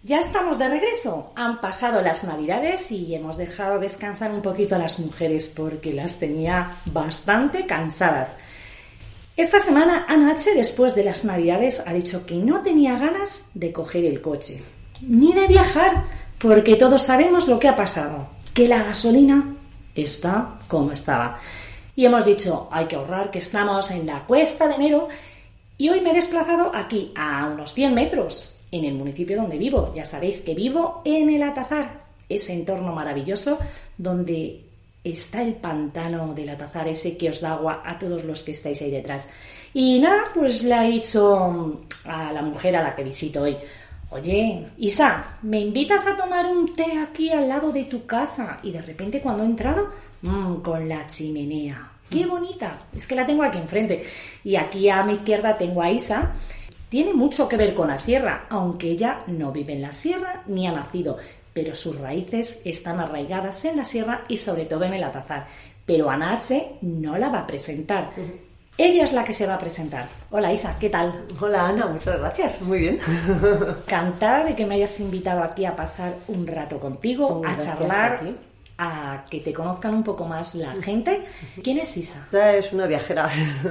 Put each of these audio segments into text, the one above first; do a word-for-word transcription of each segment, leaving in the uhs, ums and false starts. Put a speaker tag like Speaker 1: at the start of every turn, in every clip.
Speaker 1: Ya estamos de regreso. Han pasado las Navidades y hemos dejado descansar un poquito a las mujeres porque las tenía bastante cansadas. Esta semana Ana H, después de las Navidades, ha dicho que no tenía ganas de coger el coche ni de viajar porque todos sabemos lo que ha pasado, que la gasolina está como estaba. Y hemos dicho, hay que ahorrar, que estamos en la cuesta de enero, y hoy me he desplazado aquí a unos cien metros, en el municipio donde vivo. Ya sabéis que vivo en el Atazar, ese entorno maravilloso donde está el pantano del Atazar, ese que os da agua a todos los que estáis ahí detrás. Y nada, pues le he dicho a la mujer a la que visito hoy, oye, Isa, ¿me invitas a tomar un té aquí al lado de tu casa? Y de repente cuando he entrado, mmm, con la chimenea. ¡Qué bonita! Es que la tengo aquí enfrente. Y aquí a mi izquierda tengo a Isa. Tiene mucho que ver con la sierra, aunque ella no vive en la sierra ni ha nacido, pero sus raíces están arraigadas en la sierra y sobre todo en el Atazar. Pero Ana H no la va a presentar. Uh-huh. Ella es la que se va a presentar. Hola Isa, ¿qué tal?
Speaker 2: Hola Ana, muchas gracias, muy bien.
Speaker 1: Encantada de que me hayas invitado aquí a pasar un rato contigo,
Speaker 2: muy
Speaker 1: a charlar, a, a que te conozcan un poco más la gente. ¿Quién es Isa?
Speaker 2: Isa es una viajera.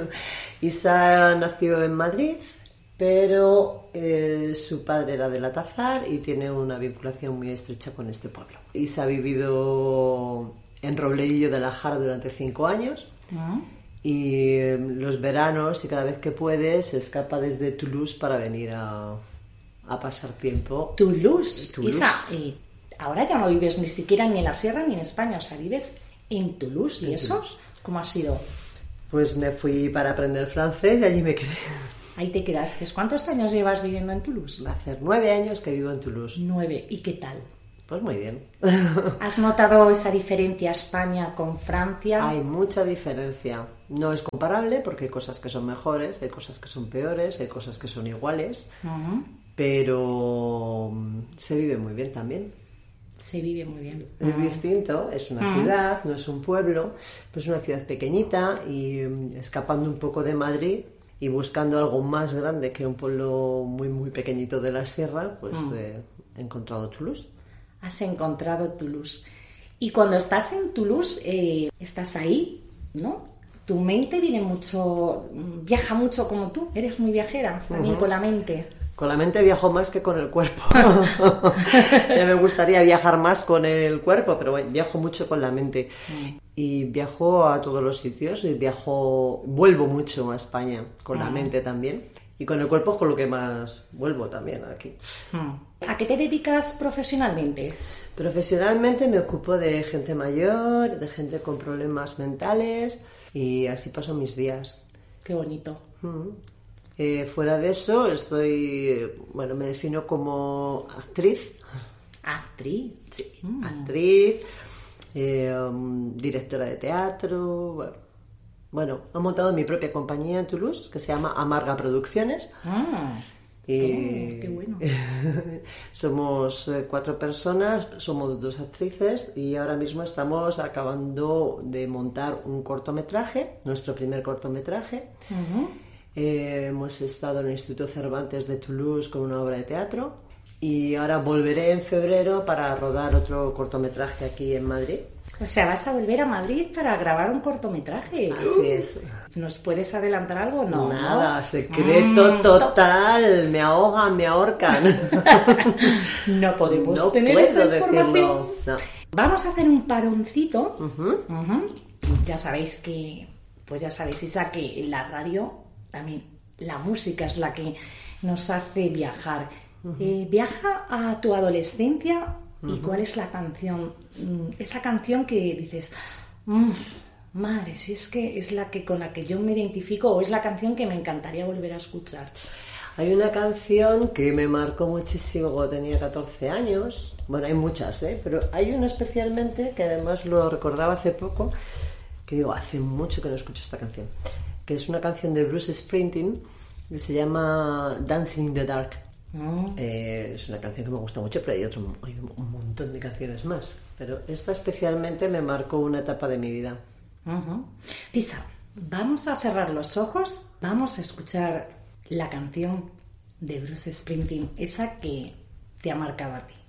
Speaker 2: Isa nació en Madrid, pero eh, su padre era del Atazar y tiene una vinculación muy estrecha con este pueblo. Isa ha vivido en Robledillo de la Jara durante cinco años. ¿Mm? Y los veranos y cada vez que puede se escapa desde Toulouse para venir a, a pasar tiempo.
Speaker 1: Toulouse, Toulouse. Isa, y ahora ya no vives ni siquiera ni en la sierra ni en España, o sea, vives en Toulouse. ¿Y en eso Toulouse. ¿Cómo ha sido?
Speaker 2: Pues me fui para aprender francés y allí me quedé.
Speaker 1: Ahí te quedaste. ¿Cuántos años llevas viviendo en Toulouse?
Speaker 2: Va a hacer nueve años que vivo en Toulouse.
Speaker 1: Nueve. ¿Y qué tal?
Speaker 2: Pues muy bien.
Speaker 1: ¿Has notado esa diferencia España con Francia?
Speaker 2: Hay mucha diferencia. No es comparable porque hay cosas que son mejores, hay cosas que son peores, hay cosas que son iguales, uh-huh. pero se vive muy bien también.
Speaker 1: Se vive muy bien.
Speaker 2: Es uh-huh. distinto, es una uh-huh. ciudad, no es un pueblo, pues es una ciudad pequeñita y um, escapando un poco de Madrid y buscando algo más grande que un pueblo muy muy pequeñito de la sierra, pues uh-huh. eh, he encontrado Toulouse.
Speaker 1: Has encontrado Toulouse. Y cuando estás en Toulouse, eh, estás ahí, ¿no? Tu mente viene mucho, viaja mucho como tú. Eres muy viajera, también uh-huh. con la mente.
Speaker 2: Con la mente viajo más que con el cuerpo. Ya me gustaría viajar más con el cuerpo, pero bueno, viajo mucho con la mente. Uh-huh. Y viajo a todos los sitios y viajo, vuelvo mucho a España con uh-huh. la mente también. Y con el cuerpo es con lo que más vuelvo también aquí.
Speaker 1: ¿A qué te dedicas profesionalmente?
Speaker 2: Profesionalmente me ocupo de gente mayor, de gente con problemas mentales y así paso mis días.
Speaker 1: Qué bonito.
Speaker 2: Mm. Eh, fuera de eso estoy, bueno, me defino como actriz.
Speaker 1: ¿Actriz?
Speaker 2: Sí, mm. actriz, eh, um, directora de teatro, bueno. Bueno, he montado mi propia compañía en Toulouse que se llama Amarga Producciones.
Speaker 1: Ah,
Speaker 2: y
Speaker 1: qué, qué bueno.
Speaker 2: Somos cuatro personas, somos dos actrices y ahora mismo estamos acabando de montar un cortometraje, nuestro primer cortometraje. Uh-huh. Eh, hemos estado en el Instituto Cervantes de Toulouse con una obra de teatro y ahora volveré en febrero para rodar otro cortometraje aquí en Madrid.
Speaker 1: O sea, vas a volver a Madrid para grabar un cortometraje.
Speaker 2: Así es.
Speaker 1: ¿Nos puedes adelantar algo? No.
Speaker 2: Nada, ¿no? Secreto mm, total. Me ahogan, me ahorcan.
Speaker 1: No podemos
Speaker 2: no
Speaker 1: tener
Speaker 2: puedo
Speaker 1: esa información.
Speaker 2: Decirlo. No.
Speaker 1: Vamos a hacer un paroncito.
Speaker 2: Uh-huh.
Speaker 1: Uh-huh. Ya sabéis que, pues ya sabéis, Isa, que la radio, también la música es la que nos hace viajar. Uh-huh. Eh, viaja a tu adolescencia. ¿Y cuál es la canción? Esa canción que dices, mmm, madre, si es que es la que con la que yo me identifico o es la canción que me encantaría volver a escuchar.
Speaker 2: Hay una canción que me marcó muchísimo cuando tenía catorce años. Bueno, hay muchas, ¿eh? Pero hay una especialmente que además lo recordaba hace poco, que digo, hace mucho que no escucho esta canción, que es una canción de Bruce Springsteen que se llama Dancing in the Dark. Mm. Eh, es una canción que me gusta mucho, pero hay, otro, hay un montón de canciones más. Pero esta especialmente me marcó una etapa de mi vida.
Speaker 1: Uh-huh. Isa, vamos a cerrar los ojos, vamos a escuchar la canción de Bruce Springsteen, esa que te ha marcado a ti?